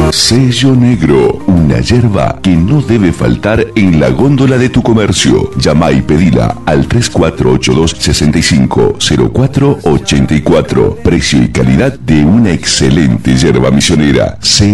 Sello Negro, una yerba que no debe faltar en la góndola de tu comercio. Llama y pedila al 3482-650484. Precio y calidad de una excelente yerba misionera.